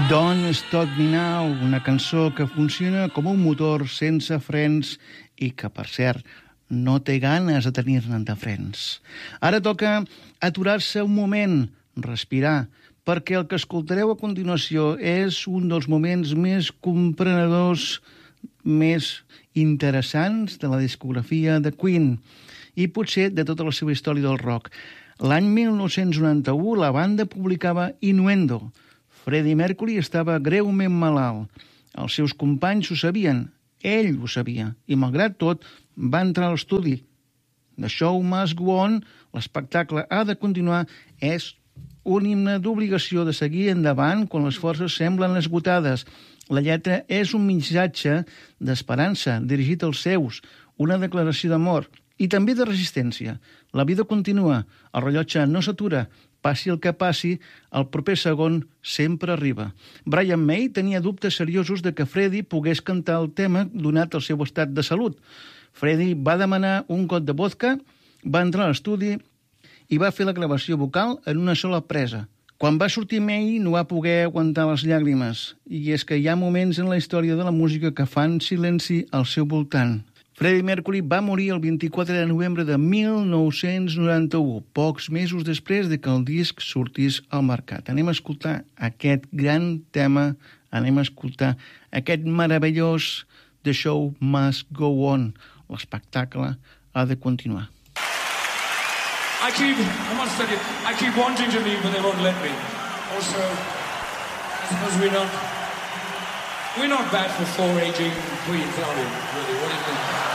Don't Stop Me Now, una cançó que funciona com un motor sense frens i que, per cert, no té ganes de tenir-ne de frens. Ara toca aturar-se un moment, respirar, perquè el que escoltareu a continuació és un dels moments més comprenedors, més interessants de la discografia de Queen i potser de tota la seva història del rock. L'any 1991 la banda publicava Innuendo. Freddie Mercury estava greument malalt. Els seus companys ho sabien, ell ho sabia, i malgrat tot va entrar a l'estudi. The Show Must Go On, l'espectacle ha de continuar, és un himne d'obligació de seguir endavant quan les forces semblen esgotades. La lletra és un missatge d'esperança dirigit als seus, una declaració d'amor i també de resistència. La vida continua, el rellotge no s'atura, passi el que passi, el proper segon sempre arriba. Brian May tenia dubtes seriosos de que Freddie pogués cantar el tema donat el seu estat de salut. Freddie va demanar un got de vodka, va entrar a l'estudi i va fer la gravació vocal en una sola presa. Quan va sortir May no va poder aguantar les llàgrimes, i és que hi ha moments en la història de la música que fan silenci al seu voltant. Freddie Mercury va morir el 24 de novembre de 1991, pocs mesos després de que el disc sortís al mercat. Anem a escoltar aquest gran tema, anem a escoltar aquest meravellós The Show Must Go On. L'espectacle ha de continuar. I keep wanting to leave, but they won't let me. Also, I suppose we're not bad for four aging queens, are we? Really, what do you think?